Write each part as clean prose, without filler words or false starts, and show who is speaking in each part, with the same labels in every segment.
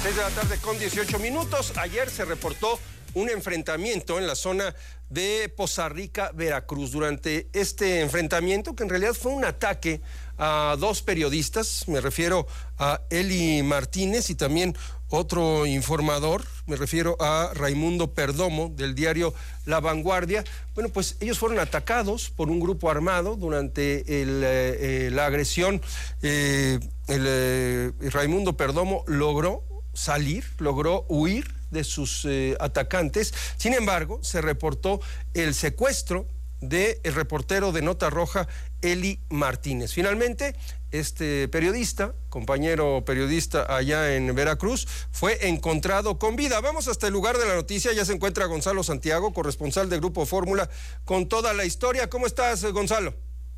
Speaker 1: 6:18 p.m. Ayer se reportó un enfrentamiento en la zona de Poza Rica, Veracruz. Durante este enfrentamiento, que en realidad fue un ataque a dos periodistas, me refiero a Eli Martínez y también otro informador, me refiero a Raimundo Perdomo del diario La Vanguardia. Bueno, pues ellos fueron atacados por un grupo armado durante la agresión. Raimundo Perdomo logró huir de sus atacantes. Sin embargo, se reportó el secuestro del reportero de Nota Roja, Eli Martínez. Finalmente, este periodista, compañero periodista allá en Veracruz, fue encontrado con vida. Vamos hasta el lugar de la noticia. Ya se encuentra Gonzalo Santiago, corresponsal del Grupo Fórmula, con toda la historia. ¿Cómo estás, Gonzalo?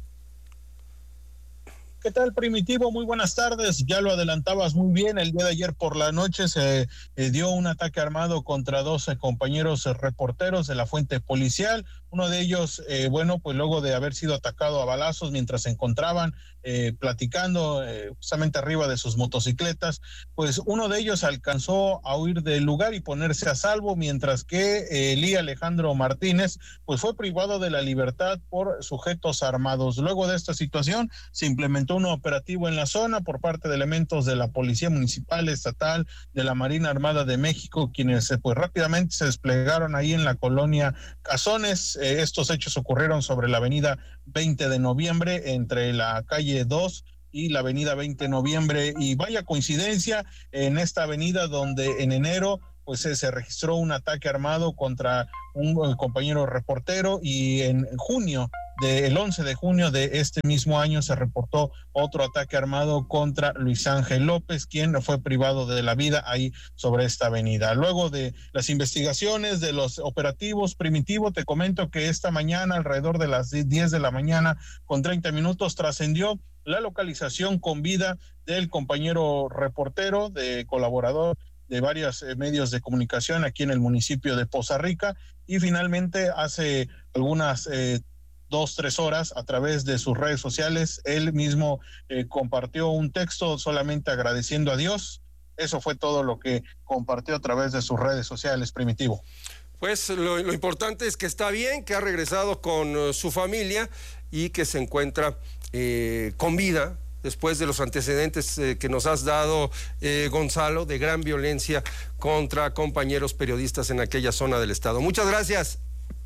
Speaker 2: ¿Qué tal, Primitivo? Muy buenas tardes. Ya lo adelantabas muy bien. El día de ayer por la noche se dio un ataque armado contra 12 compañeros reporteros de la fuente policial. Uno de ellos, pues luego de haber sido atacado a balazos mientras se encontraban platicando justamente arriba de sus motocicletas, pues uno de ellos alcanzó a huir del lugar y ponerse a salvo, mientras que Eli Alejandro Martínez pues fue privado de la libertad por sujetos armados. Luego de esta situación se implementó un operativo en la zona por parte de elementos de la Policía Municipal, Estatal, de la Marina Armada de México, quienes pues rápidamente se desplegaron ahí en la colonia Cazones. Estos hechos ocurrieron sobre la avenida 20 de noviembre, entre la calle 2 y la avenida 20 de noviembre, y vaya coincidencia en esta avenida donde en enero pues se registró un ataque armado contra un compañero reportero, y en junio, el 11 de junio de este mismo año, se reportó otro ataque armado contra Luis Ángel López, quien fue privado de la vida ahí sobre esta avenida. Luego de las investigaciones de los operativos, Primitivo, te comento que esta mañana, alrededor de las 10 de la mañana con 30 minutos, trascendió la localización con vida del compañero reportero, de colaborador de varios medios de comunicación aquí en el municipio de Poza Rica, y finalmente hace algunas 2-3 horas, a través de sus redes sociales, él mismo compartió un texto solamente agradeciendo a Dios. Eso fue todo lo que compartió a través de sus redes sociales, Primitivo.
Speaker 1: Pues lo importante es que está bien, que ha regresado con su familia y que se encuentra con vida, después de los antecedentes que nos has dado, Gonzalo, de gran violencia contra compañeros periodistas en aquella zona del estado. Muchas gracias.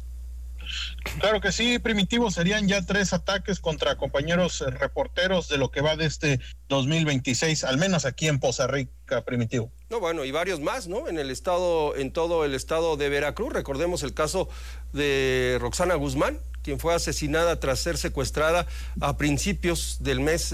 Speaker 2: Claro que sí, Primitivo. Serían ya 3 ataques contra compañeros reporteros de lo que va de este 2026, al menos aquí en Poza Rica, Primitivo.
Speaker 1: No, bueno, y varios más, ¿no? En todo el estado de Veracruz. Recordemos el caso de Roxana Guzmán, quien fue asesinada tras ser secuestrada a principios del mes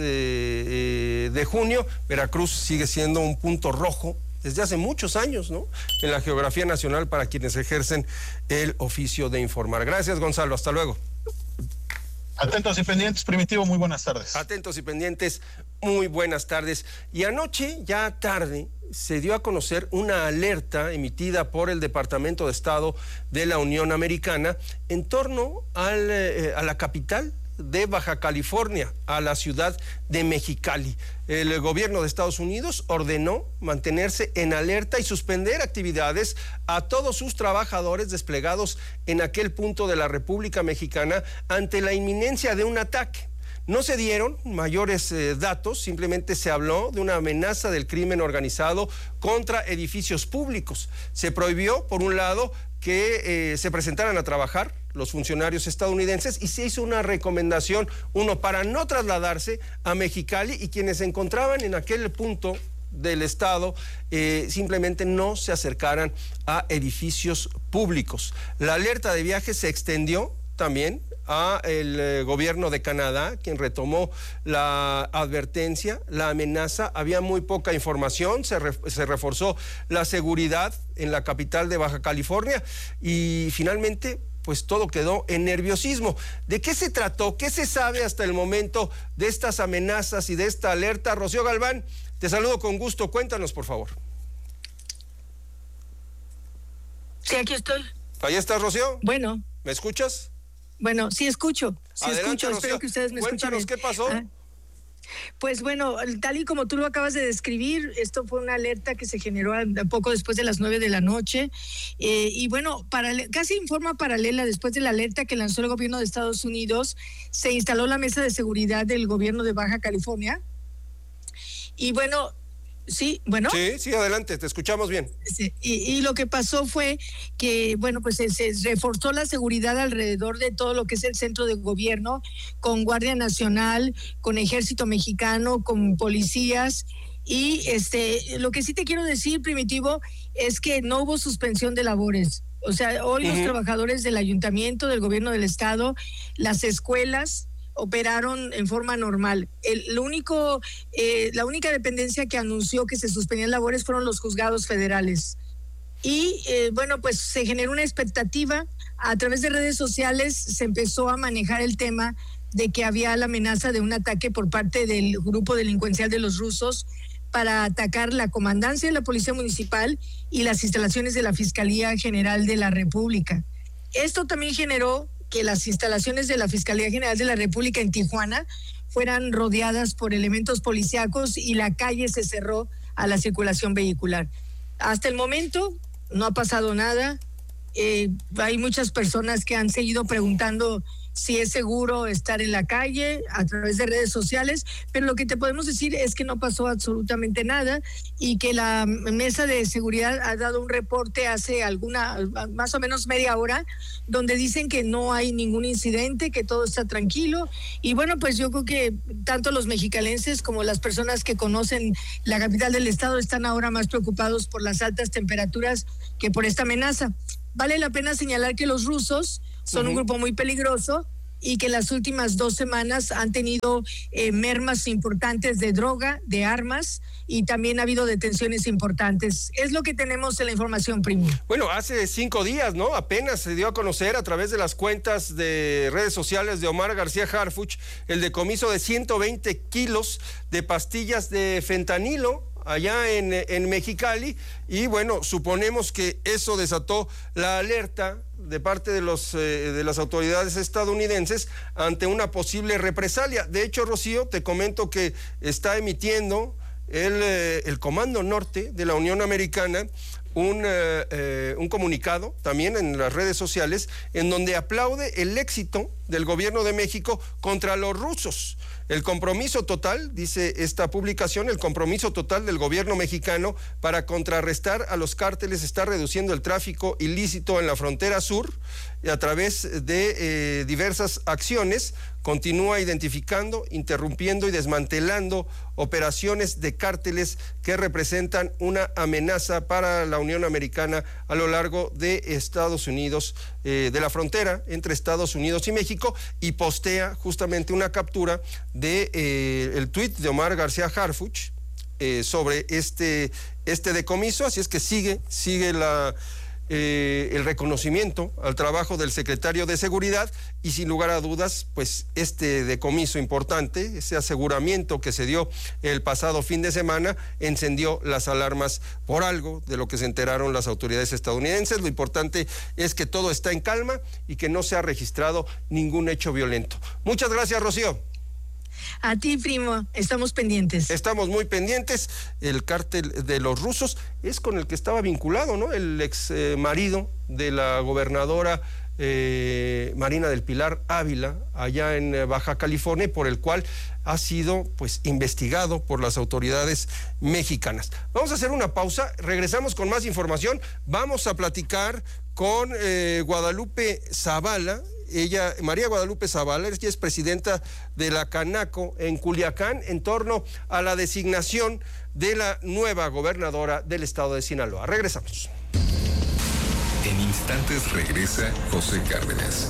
Speaker 1: de junio. Veracruz sigue siendo un punto rojo desde hace muchos años, ¿no?, en la geografía nacional para quienes ejercen el oficio de informar. Gracias, Gonzalo. Hasta luego.
Speaker 2: Atentos y pendientes, Primitivo. Muy buenas tardes.
Speaker 1: Atentos y pendientes. Muy buenas tardes. Y anoche, ya tarde, se dio a conocer una alerta emitida por el Departamento de Estado de la Unión Americana en torno a la capital de Baja California, a la ciudad de Mexicali. El gobierno de Estados Unidos ordenó mantenerse en alerta y suspender actividades a todos sus trabajadores desplegados en aquel punto de la República Mexicana ante la inminencia de un ataque. No se dieron mayores datos, simplemente se habló de una amenaza del crimen organizado contra edificios públicos. Se prohibió, por un lado, que se presentaran a trabajar los funcionarios estadounidenses, y se hizo una recomendación, para no trasladarse a Mexicali, y quienes se encontraban en aquel punto del estado simplemente no se acercaran a edificios públicos. La alerta de viaje se extendió también a el gobierno de Canadá, quien retomó la advertencia, la amenaza. Había muy poca información, se reforzó la seguridad en la capital de Baja California, y finalmente pues todo quedó en nerviosismo. ¿De qué se trató? ¿Qué se sabe hasta el momento de estas amenazas y de esta alerta? Rocío Galván, te saludo con gusto. Cuéntanos, por favor.
Speaker 3: Sí, aquí estoy.
Speaker 1: ¿Ahí estás, Rocío?
Speaker 3: Bueno.
Speaker 1: ¿Me escuchas?
Speaker 3: Bueno, sí escucho. Sí,
Speaker 1: adelante,
Speaker 3: escucho.
Speaker 1: Rocío.
Speaker 3: Espero que ustedes me escuchen.
Speaker 1: Cuéntanos, ¿qué pasó?
Speaker 3: Pues bueno, tal y como tú lo acabas de describir, esto fue una alerta que se generó poco después de las 9 de la noche. Y bueno, casi en forma paralela, después de la alerta que lanzó el gobierno de Estados Unidos, se instaló la mesa de seguridad del gobierno de Baja California. Y bueno, sí, bueno.
Speaker 1: Sí, adelante, te escuchamos bien.
Speaker 3: Sí, y lo que pasó fue que, bueno, pues se reforzó la seguridad alrededor de todo lo que es el centro de gobierno, con Guardia Nacional, con Ejército Mexicano, con policías. Y lo que sí te quiero decir, Primitivo, es que no hubo suspensión de labores. O sea, hoy los trabajadores del ayuntamiento, del gobierno del estado, las escuelas operaron en forma normal. La única dependencia que anunció que se suspendían labores fueron los juzgados federales. Y bueno, pues se generó una expectativa. A través de redes sociales se empezó a manejar el tema de que había la amenaza de un ataque por parte del grupo delincuencial de los rusos para atacar la comandancia de la Policía Municipal y las instalaciones de la Fiscalía General de la República. Esto también generó que las instalaciones de la Fiscalía General de la República en Tijuana fueran rodeadas por elementos policíacos y la calle se cerró a la circulación vehicular. Hasta el momento no ha pasado nada. Hay muchas personas que han seguido preguntando si es seguro estar en la calle a través de redes sociales, pero lo que te podemos decir es que no pasó absolutamente nada y que la mesa de seguridad ha dado un reporte hace más o menos media hora, donde dicen que no hay ningún incidente, que todo está tranquilo. Y bueno, pues yo creo que tanto los mexicalenses como las personas que conocen la capital del estado están ahora más preocupados por las altas temperaturas que por esta amenaza. Vale la pena señalar que los rusos son un grupo muy peligroso y que las últimas 2 semanas han tenido mermas importantes de droga, de armas, y también ha habido detenciones importantes. Es lo que tenemos en la información, Primo.
Speaker 1: Bueno, hace 5 días, ¿no? Apenas se dio a conocer a través de las cuentas de redes sociales de Omar García Harfuch el decomiso de 120 kilos de pastillas de fentanilo allá en Mexicali, y bueno, suponemos que eso desató la alerta de parte de las autoridades estadounidenses ante una posible represalia. De hecho, Rocío, te comento que está emitiendo el Comando Norte de la Unión Americana un comunicado también en las redes sociales en donde aplaude el éxito del gobierno de México contra los rusos. El compromiso total, dice esta publicación, el compromiso total del gobierno mexicano para contrarrestar a los cárteles está reduciendo el tráfico ilícito en la frontera sur a través de diversas acciones. Continúa identificando, interrumpiendo y desmantelando operaciones de cárteles que representan una amenaza para la Unión Americana a lo largo de Estados Unidos, de la frontera entre Estados Unidos y México, y postea justamente una captura de el tuit de Omar García Harfuch sobre este decomiso. Así es que sigue el reconocimiento al trabajo del secretario de Seguridad, y sin lugar a dudas, pues este decomiso importante, ese aseguramiento que se dio el pasado fin de semana, encendió las alarmas por algo de lo que se enteraron las autoridades estadounidenses. Lo importante es que todo está en calma y que no se ha registrado ningún hecho violento. Muchas gracias, Rocío.
Speaker 3: A ti, Primo, estamos pendientes.
Speaker 1: Estamos muy pendientes. El cártel de los rusos es con el que estaba vinculado, ¿no? El ex marido de la gobernadora Marina del Pilar Ávila, allá en Baja California, por el cual ha sido pues investigado por las autoridades mexicanas. Vamos a hacer una pausa, regresamos con más información. Vamos a platicar con Guadalupe Zavala. María Guadalupe Zavala, ella es presidenta de la Canaco en Culiacán, en torno a la designación de la nueva gobernadora del estado de Sinaloa. Regresamos.
Speaker 4: En instantes regresa José Cárdenas.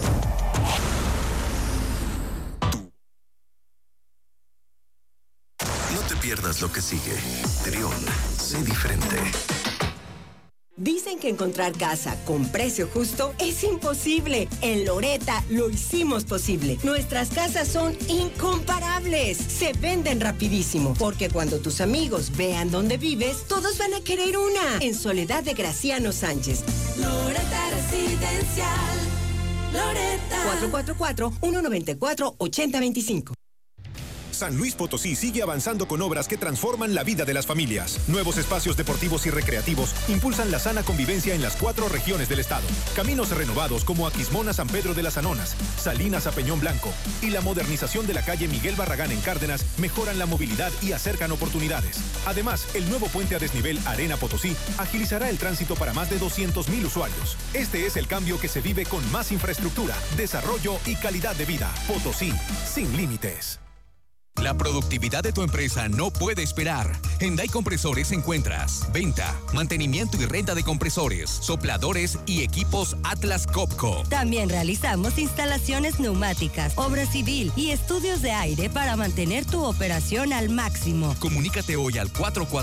Speaker 4: No te pierdas lo que sigue. Trión, sé diferente.
Speaker 5: Dicen que encontrar casa con precio justo es imposible. En Loretta lo hicimos posible. Nuestras casas son incomparables. Se venden rapidísimo. Porque cuando tus amigos vean dónde vives, todos van a querer una. En Soledad de Graciano Sánchez.
Speaker 6: Loretta Residencial. Loretta.
Speaker 5: 444-194-8025.
Speaker 7: San Luis Potosí sigue avanzando con obras que transforman la vida de las familias. Nuevos espacios deportivos y recreativos impulsan la sana convivencia en las 4 regiones del estado. Caminos renovados como Aquismón a San Pedro de las Anonas, Salinas a Peñón Blanco y la modernización de la calle Miguel Barragán en Cárdenas mejoran la movilidad y acercan oportunidades. Además, el nuevo puente a desnivel Arena Potosí agilizará el tránsito para más de 200,000 usuarios. Este es el cambio que se vive con más infraestructura, desarrollo y calidad de vida. Potosí, sin límites.
Speaker 8: La productividad de tu empresa no puede esperar. En Dai Compresores encuentras venta, mantenimiento y renta de compresores, sopladores y equipos Atlas Copco.
Speaker 9: También realizamos instalaciones neumáticas, obra civil y estudios de aire para mantener tu operación al máximo.
Speaker 8: Comunícate hoy al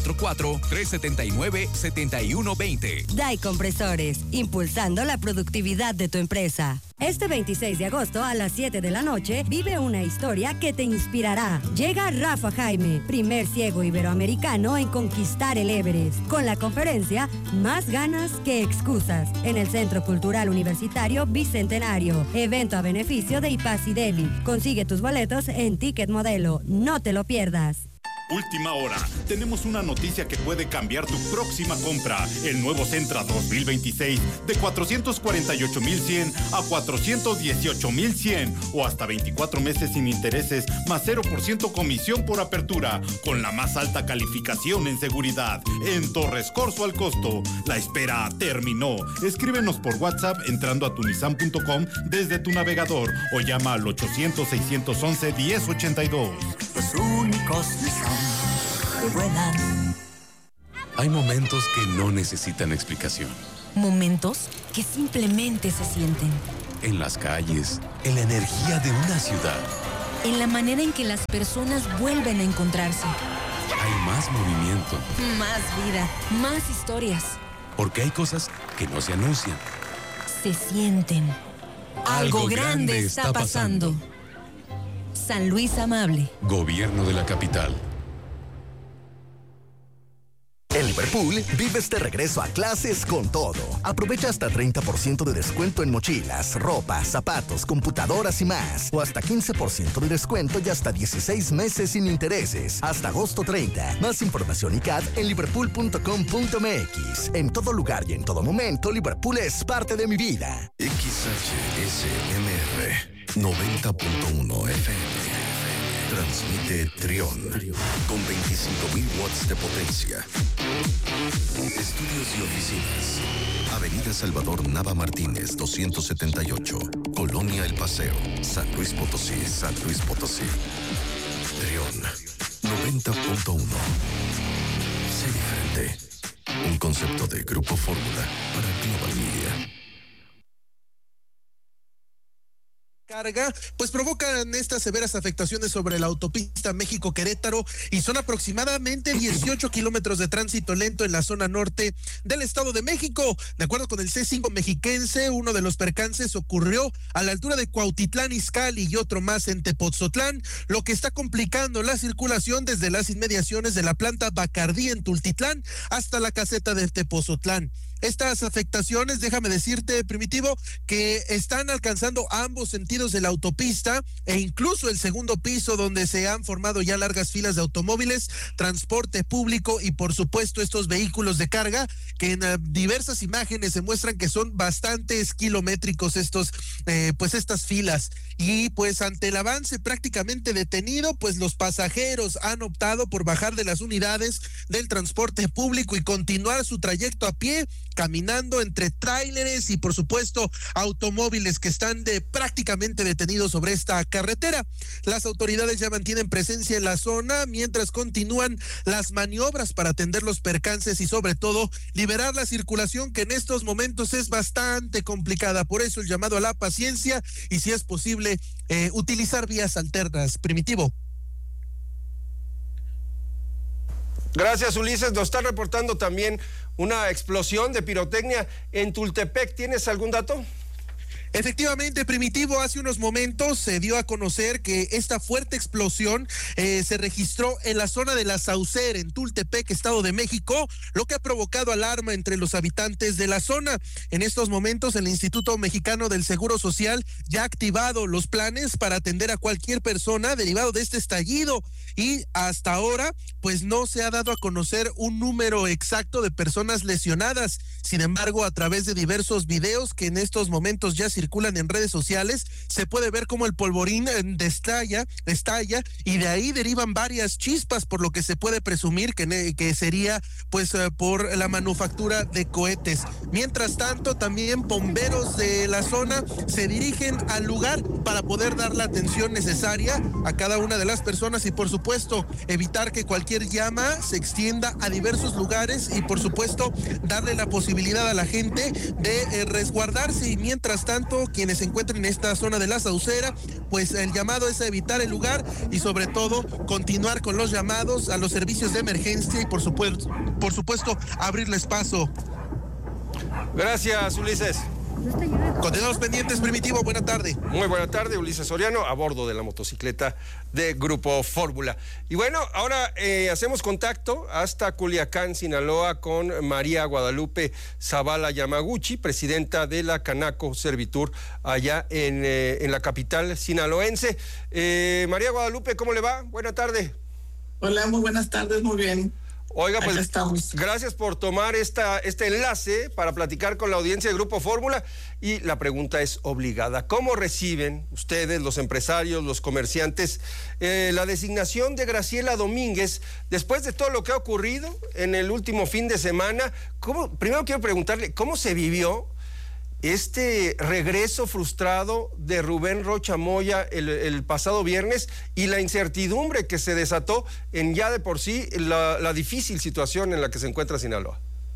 Speaker 8: 444-379-7120.
Speaker 9: Dai Compresores, impulsando la productividad de tu empresa. Este 26 de agosto a las 7 de la noche, vive una historia que te inspirará. Llega Rafa Jaime, primer ciego iberoamericano en conquistar el Everest, con la conferencia Más ganas que excusas, en el Centro Cultural Universitario Bicentenario. Evento a beneficio de IPAS y Deli. Consigue tus boletos en Ticket Modelo. No te lo pierdas.
Speaker 10: Última hora. Tenemos una noticia que puede cambiar tu próxima compra. El nuevo Sentra 2026 de 448,100 a 418,100 o hasta 24 meses sin intereses más 0% comisión por apertura con la más alta calificación en seguridad. En Torres Corzo al costo. La espera terminó. Escríbenos por WhatsApp entrando a tunisan.com desde tu navegador o llama al 800-611-1082.
Speaker 11: Los únicos Nissan que vuelan.
Speaker 4: Hay momentos que no necesitan explicación.
Speaker 12: Momentos que simplemente se sienten.
Speaker 4: En las calles, en la energía de una ciudad.
Speaker 12: En la manera en que las personas vuelven a encontrarse.
Speaker 4: Hay más movimiento.
Speaker 12: Más vida, más historias.
Speaker 4: Porque hay cosas que no se anuncian.
Speaker 12: Se sienten. Algo grande está pasando. San Luis Amable.
Speaker 4: Gobierno de la capital.
Speaker 13: En Liverpool, vives de regreso a clases con todo. Aprovecha hasta 30% de descuento en mochilas, ropa, zapatos, computadoras y más. O hasta 15% de descuento y hasta 16 meses sin intereses. Hasta agosto 30. Más información y CAD en liverpool.com.mx. En todo lugar y en todo momento, Liverpool es parte de mi vida.
Speaker 4: XHSMR 90.1 FM. Transmite Trión con 25,000 watts de potencia. Estudios y oficinas. Avenida Salvador Nava Martínez, 278. Colonia El Paseo, San Luis Potosí, San Luis Potosí. Trión 90.1. Sé diferente. Un concepto de Grupo Fórmula para Global Media.
Speaker 14: Carga, pues provocan estas severas afectaciones sobre la autopista México-Querétaro y son aproximadamente 18 kilómetros de tránsito lento en la zona norte del Estado de México. De acuerdo con el C5 mexiquense, uno de los percances ocurrió a la altura de Cuautitlán Izcalli y otro más en Tepoztlán, lo que está complicando la circulación desde las inmediaciones de la planta Bacardí en Tultitlán hasta la caseta de Tepoztlán. Estas afectaciones, déjame decirte, Primitivo, que están alcanzando ambos sentidos de la autopista e incluso el segundo piso, donde se han formado ya largas filas de automóviles, transporte público y por supuesto estos vehículos de carga que en diversas imágenes se muestran que son bastantes kilométricos estas filas. Y pues ante el avance prácticamente detenido, pues los pasajeros han optado por bajar de las unidades del transporte público y continuar su trayecto a pie, caminando entre tráileres y por supuesto automóviles que están prácticamente detenidos sobre esta carretera. Las autoridades ya mantienen presencia en la zona mientras continúan las maniobras para atender los percances y sobre todo liberar la circulación, que en estos momentos es bastante complicada. Por eso el llamado a la paciencia y, si es posible, utilizar vías alternas. Primitivo.
Speaker 1: Gracias, Ulises. Nos está reportando también una explosión de pirotecnia en Tultepec. ¿Tienes algún dato?
Speaker 14: Efectivamente, Primitivo, hace unos momentos se dio a conocer que esta fuerte explosión se registró en la zona de La Saucera, en Tultepec, Estado de México, lo que ha provocado alarma entre los habitantes de la zona. En estos momentos, el Instituto Mexicano del Seguro Social ya ha activado los planes para atender a cualquier persona derivado de este estallido y hasta ahora, pues no se ha dado a conocer un número exacto de personas lesionadas. Sin embargo, a través de diversos videos que en estos momentos ya circulan en redes sociales, se puede ver cómo el polvorín estalla y de ahí derivan varias chispas, por lo que se puede presumir que sería pues por la manufactura de cohetes. Mientras tanto, también bomberos de la zona se dirigen al lugar para poder dar la atención necesaria a cada una de las personas y por supuesto evitar que cualquier llama se extienda a diversos lugares y por supuesto darle la posibilidad a la gente de resguardarse. Y mientras tanto, quienes se encuentren en esta zona de La Saucera, pues el llamado es a evitar el lugar y sobre todo continuar con los llamados a los servicios de emergencia y por supuesto abrirles paso.
Speaker 1: Gracias, Ulises.
Speaker 14: Continuamos pendientes, Primitivo, buena tarde.
Speaker 1: Muy buena tarde, Ulises Soriano, a bordo de la motocicleta de Grupo Fórmula. Y bueno, ahora hacemos contacto hasta Culiacán, Sinaloa, con María Guadalupe Zavala Yamaguchi, presidenta de la Canaco Servitur, allá en la capital sinaloense. María Guadalupe, ¿cómo le va? Buena tarde.
Speaker 15: Hola, muy buenas tardes, muy bien.
Speaker 1: Oiga, pues gracias por tomar este enlace para platicar con la audiencia de Grupo Fórmula y la pregunta es obligada. ¿Cómo reciben ustedes, los empresarios, los comerciantes, la designación de Graciela Domínguez después de todo lo que ha ocurrido en el último fin de semana? Primero quiero preguntarle, ¿cómo se vivió este regreso frustrado de Rubén Rocha Moya el pasado viernes y la incertidumbre que se desató en ya de por sí la difícil situación en la que se encuentra Sinaloa?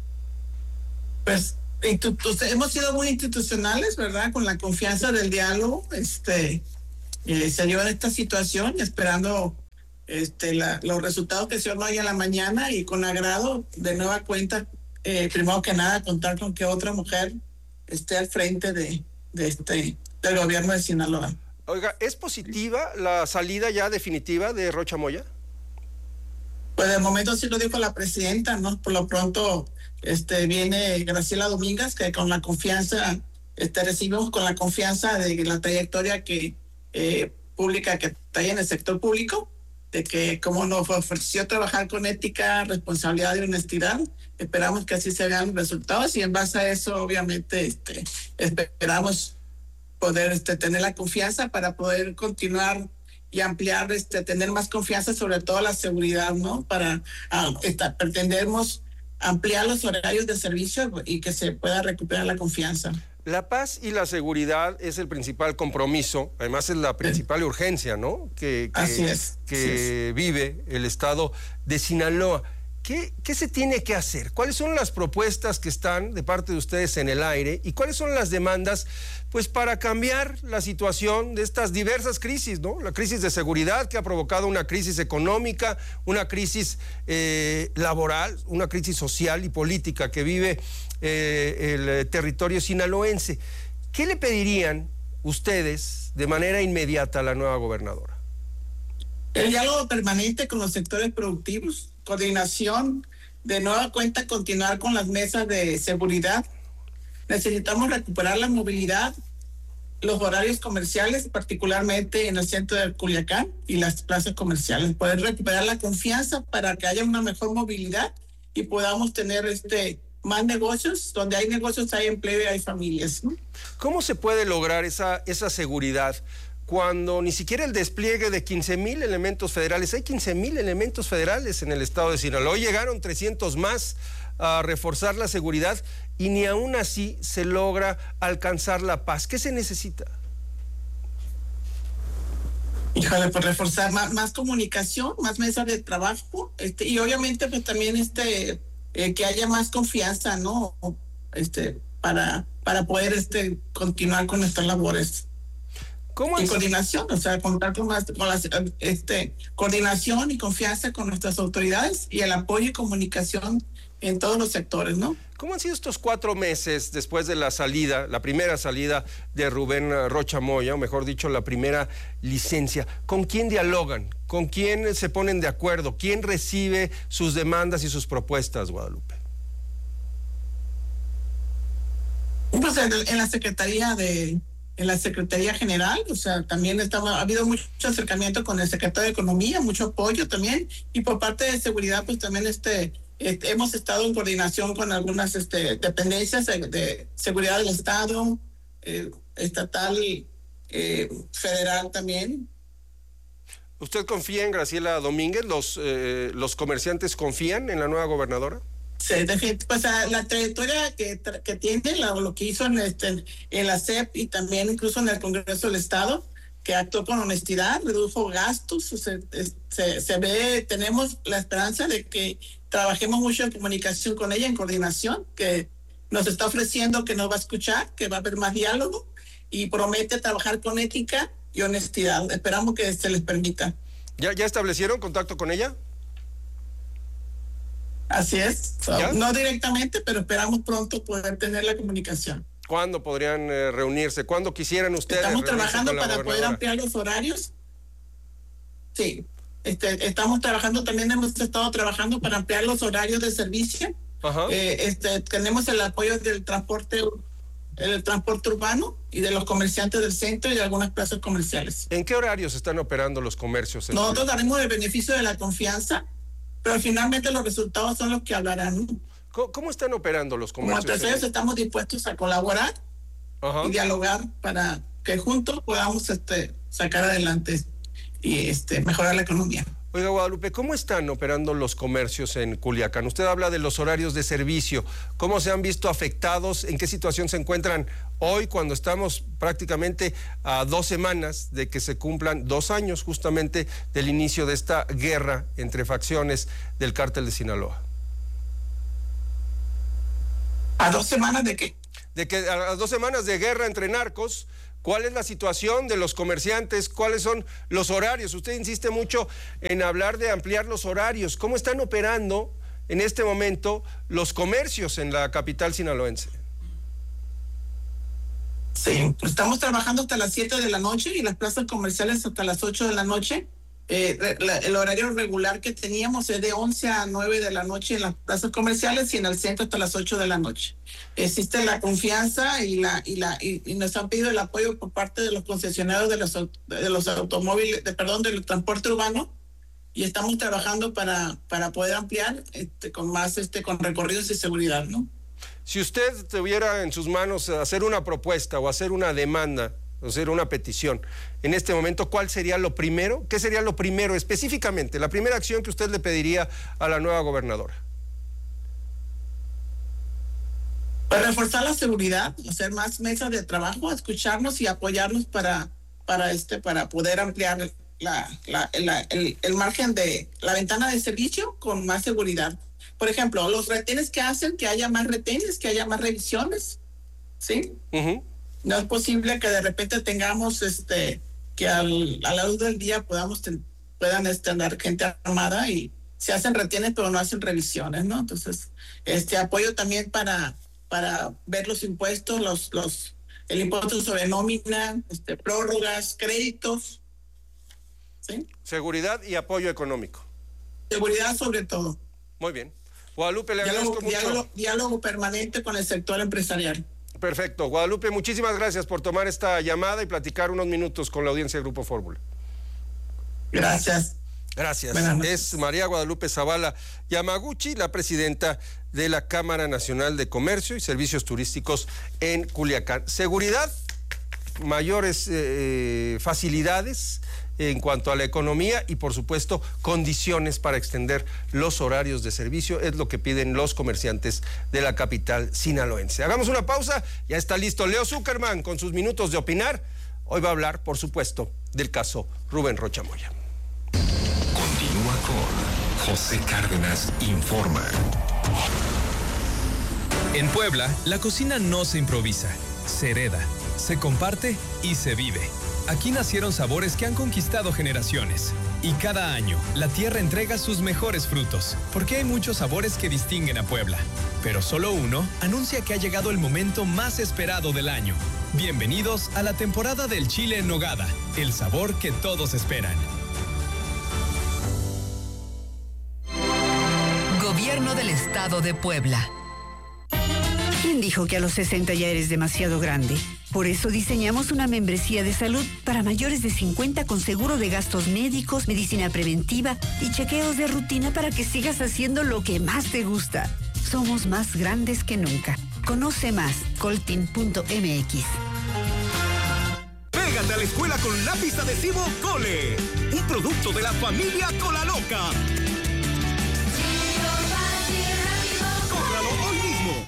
Speaker 15: Pues hemos sido muy institucionales, ¿verdad? Con la confianza del diálogo, se dio en esta situación esperando los resultados que se dieron hoy en la mañana y con agrado de nueva cuenta, primero que nada, contar con que otra mujer esté al frente del gobierno de Sinaloa.
Speaker 1: Oiga, ¿es positiva la salida ya definitiva de Rocha Moya?
Speaker 15: Pues de momento sí lo dijo la presidenta, ¿no? Por lo pronto viene Graciela Domínguez, que con la confianza, recibimos con la confianza de la trayectoria pública que trae en el sector público, de que como nos ofreció trabajar con ética, responsabilidad y honestidad, esperamos que así se vean los resultados y en base a eso obviamente esperamos poder tener la confianza para poder continuar y ampliar, tener más confianza, sobre todo la seguridad, ¿no? Pretendemos ampliar los horarios de servicio y que se pueda recuperar la confianza.
Speaker 1: La paz y la seguridad es el principal compromiso, además es la principal urgencia, ¿no? Que vive el estado de Sinaloa. ¿Qué se tiene que hacer? ¿Cuáles son las propuestas que están de parte de ustedes en el aire? ¿Y cuáles son las demandas, pues, para cambiar la situación de estas diversas crisis, ¿no? La crisis de seguridad que ha provocado una crisis económica, una crisis laboral, una crisis social y política que vive el territorio sinaloense. ¿Qué le pedirían ustedes de manera inmediata a la nueva gobernadora?
Speaker 15: El diálogo permanente con los sectores productivos, coordinación, de nueva cuenta continuar con las mesas de seguridad. Necesitamos recuperar la movilidad, los horarios comerciales, particularmente en el centro de Culiacán y las plazas comerciales. Poder recuperar la confianza para que haya una mejor movilidad y podamos tener más negocios. Donde hay negocios hay empleo y hay familias, ¿no?
Speaker 1: ¿Cómo se puede lograr esa seguridad cuando ni siquiera el despliegue de 15,000 elementos federales, hay 15,000 elementos federales en el estado de Sinaloa? Hoy llegaron 300 más a reforzar la seguridad y ni aún así se logra alcanzar la paz. ¿Qué se necesita?
Speaker 15: Híjole, pues reforzar más comunicación, más mesas de trabajo, y obviamente pues también que haya más confianza, ¿no? Para poder continuar con nuestras labores.
Speaker 1: ¿Cómo
Speaker 15: y coordinación, o sea, contar con coordinación y confianza con nuestras autoridades y el apoyo y comunicación en todos los sectores, ¿no?
Speaker 1: ¿Cómo han sido estos 4 meses después de la primera salida de Rubén Rocha Moya, o mejor dicho, la primera licencia? ¿Con quién dialogan? ¿Con quién se ponen de acuerdo? ¿Quién recibe sus demandas y sus propuestas, Guadalupe?
Speaker 15: Pues en la Secretaría General, o sea, también ha habido mucho acercamiento con el secretario de Economía, mucho apoyo también, y por parte de Seguridad, pues también hemos estado en coordinación con algunas dependencias de seguridad del Estado, estatal, federal también.
Speaker 1: ¿Usted confía en Graciela Domínguez? ¿Los comerciantes confían en la nueva gobernadora?
Speaker 15: Sí, pues la trayectoria que tiene, lo que hizo en la CEP y también incluso en el Congreso del Estado, que actuó con honestidad, redujo gastos, se ve, tenemos la esperanza de que trabajemos mucho en comunicación con ella, en coordinación, que nos está ofreciendo que nos va a escuchar, que va a haber más diálogo y promete trabajar con ética y honestidad. Esperamos que se les permita.
Speaker 1: ¿Ya establecieron contacto con ella?
Speaker 15: Así es, no directamente, pero esperamos pronto poder tener la comunicación.
Speaker 1: ¿Cuándo podrían reunirse? ¿Cuándo quisieran ustedes?
Speaker 15: Estamos trabajando para poder ampliar los horarios. Sí, estamos trabajando, también hemos estado trabajando para ampliar los horarios de servicio.
Speaker 1: Ajá.
Speaker 15: Tenemos el apoyo del transporte urbano y de los comerciantes del centro y de algunas plazas comerciales.
Speaker 1: ¿En qué horarios están operando los comercios?
Speaker 15: Nosotros daremos el beneficio de la confianza, pero finalmente los resultados son los que hablarán.
Speaker 1: ¿Cómo están operando los comercios?
Speaker 15: Como terceros estamos dispuestos a colaborar y dialogar para que juntos podamos sacar adelante y mejorar la economía.
Speaker 1: Oiga, Guadalupe, ¿cómo están operando los comercios en Culiacán? Usted habla de los horarios de servicio. ¿Cómo se han visto afectados? ¿En qué situación se encuentran hoy cuando estamos prácticamente a 2 semanas de que se cumplan 2 años justamente del inicio de esta guerra entre facciones del cártel de Sinaloa?
Speaker 15: ¿A 2 semanas de qué?
Speaker 1: De que a 2 semanas de guerra entre narcos. ¿Cuál es la situación de los comerciantes? ¿Cuáles son los horarios? Usted insiste mucho en hablar de ampliar los horarios. ¿Cómo están operando en este momento los comercios en la capital sinaloense?
Speaker 15: Sí, estamos trabajando hasta las 7 de la noche y las plazas comerciales hasta las 8 de la noche. El horario regular que teníamos es de 11 a 9 de la noche en las plazas comerciales y en el centro hasta las 8 de la noche. Existe la confianza y nos han pedido el apoyo por parte de los concesionarios de los automóviles, del transporte urbano, y estamos trabajando para poder ampliar con más con recorridos de seguridad, ¿no?
Speaker 1: Si usted tuviera en sus manos hacer una propuesta o hacer una demanda, hacer una petición, en este momento, ¿cuál sería lo primero? ¿Qué sería lo primero específicamente? La primera acción que usted le pediría a la nueva gobernadora.
Speaker 15: Para reforzar la seguridad, hacer más mesas de trabajo, escucharnos y apoyarnos para poder ampliar el margen de la ventana de servicio con más seguridad. Por ejemplo, los retenes que hacen que haya más retenes, que haya más revisiones, ¿sí? Uh-huh. No es posible que de repente tengamos que a la luz del día puedan andar gente armada y se hacen retenes pero no hacen revisiones, ¿no? Entonces, apoyo también para ver los impuestos, el impuesto sobre nómina, prórrogas, créditos, ¿sí?
Speaker 1: Seguridad y apoyo económico.
Speaker 15: Seguridad sobre todo.
Speaker 1: Muy bien. Guadalupe, le agradezco mucho.
Speaker 15: Diálogo permanente con el sector empresarial.
Speaker 1: Perfecto. Guadalupe, muchísimas gracias por tomar esta llamada y platicar unos minutos con la audiencia de Grupo Fórmula.
Speaker 15: Gracias.
Speaker 1: Gracias. Es María Guadalupe Zavala Yamaguchi, la presidenta de la Cámara Nacional de Comercio y Servicios Turísticos en Culiacán. Seguridad, mayores facilidades en cuanto a la economía y, por supuesto, condiciones para extender los horarios de servicio es lo que piden los comerciantes de la capital sinaloense. Hagamos una pausa, ya está listo Leo Zuckerman con sus minutos de opinar. Hoy va a hablar, por supuesto, del caso Rubén Rocha Moya.
Speaker 4: Continúa con José Cárdenas Informa.
Speaker 16: En Puebla, la cocina no se improvisa, se hereda, se comparte y se vive. Aquí nacieron sabores que han conquistado generaciones Y cada año, la tierra entrega sus mejores frutos, porque hay muchos sabores que distinguen a Puebla. Pero solo uno anuncia que ha llegado el momento más esperado del año. Bienvenidos a la temporada del chile en nogada, el sabor que todos esperan.
Speaker 17: Gobierno del Estado de Puebla.
Speaker 18: ¿Quién dijo que a los 60 ya eres demasiado grande? Por eso diseñamos una membresía de salud para mayores de 50 con seguro de gastos médicos, medicina preventiva y chequeos de rutina para que sigas haciendo lo que más te gusta. Somos más grandes que nunca. Conoce más, coltin.mx.
Speaker 19: Pégate a la escuela con lápiz adhesivo Cole, un producto de la familia Cola Loca. ¡Córralo hoy mismo!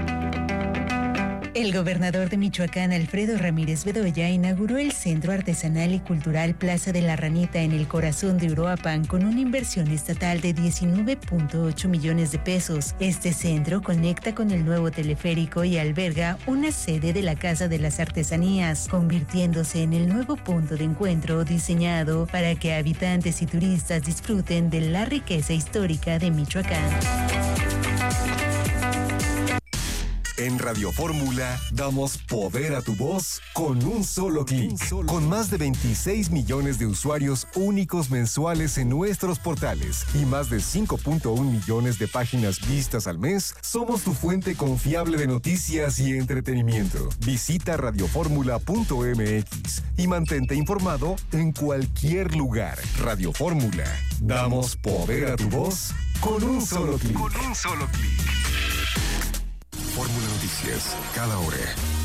Speaker 20: El gobernador de Michoacán, Alfredo Ramírez Bedoya, inauguró el Centro Artesanal y Cultural Plaza de la Ranita en el corazón de Uruapan con una inversión estatal de 19.8 millones de pesos. Este centro conecta con el nuevo teleférico y alberga una sede de la Casa de las Artesanías, convirtiéndose en el nuevo punto de encuentro diseñado para que habitantes y turistas disfruten de la riqueza histórica de Michoacán.
Speaker 21: En Radio Fórmula damos poder a tu voz con un solo clic. Con más de 26 millones de usuarios únicos mensuales en nuestros portales y más de 5.1 millones de páginas vistas al mes, somos tu fuente confiable de noticias y entretenimiento. Visita radioformula.mx y mantente informado en cualquier lugar. Radio Fórmula. Damos poder a tu voz con un solo clic.
Speaker 4: Fórmula Noticias, cada hora.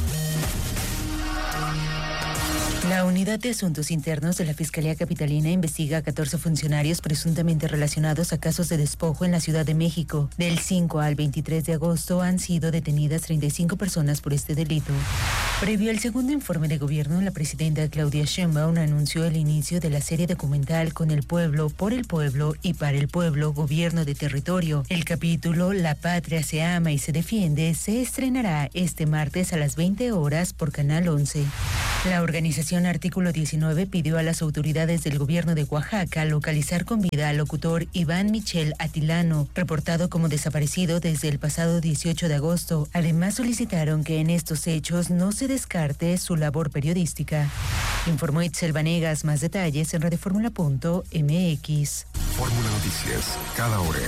Speaker 20: La Unidad de Asuntos Internos de la Fiscalía Capitalina investiga a 14 funcionarios presuntamente relacionados a casos de despojo en la Ciudad de México. Del 5 al 23 de agosto han sido detenidas 35 personas por este delito. Previo al segundo informe de gobierno, la presidenta Claudia Sheinbaum anunció el inicio de la serie documental Con el pueblo, por el pueblo y para el pueblo, gobierno de territorio. El capítulo La patria se ama y se defiende se estrenará este martes a las 20 horas por Canal 11. La organización Artículo 19 pidió a las autoridades del gobierno de Oaxaca localizar con vida al locutor Iván Michel Atilano, reportado como desaparecido desde el pasado 18 de agosto. Además, solicitaron que en estos hechos no se descarte su labor periodística. Informó Itzel Vanegas. Más detalles en radioformula.mx.
Speaker 4: Fórmula Noticias, cada hora.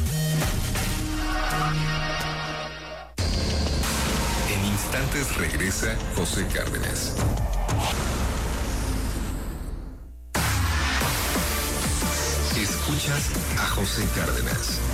Speaker 4: En instantes regresa José Cárdenas. Escuchas a José Cárdenas.